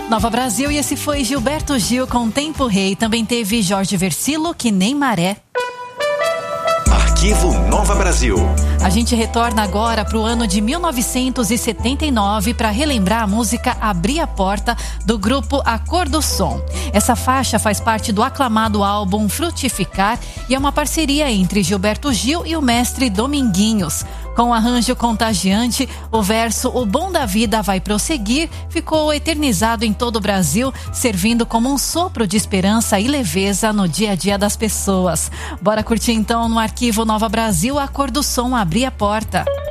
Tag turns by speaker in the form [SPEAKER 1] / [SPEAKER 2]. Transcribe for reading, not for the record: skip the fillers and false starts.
[SPEAKER 1] Nova Brasil, e esse foi Gilberto Gil com Tempo Rei. Também teve Jorge Versilo, Que Nem Maré.
[SPEAKER 2] Arquivo Nova Brasil.
[SPEAKER 1] A gente retorna agora para o ano de 1979 para relembrar a música Abri a Porta, do grupo A Cor do Som. Essa faixa faz parte do aclamado álbum Frutificar e é uma parceria entre Gilberto Gil e o mestre Dominguinhos. Com um arranjo contagiante, o verso O Bom da Vida Vai Prosseguir ficou eternizado em todo o Brasil, servindo como um sopro de esperança e leveza no dia a dia das pessoas. Bora curtir então no Arquivo Nova Brasil A Cor do Som, Abri a Porta.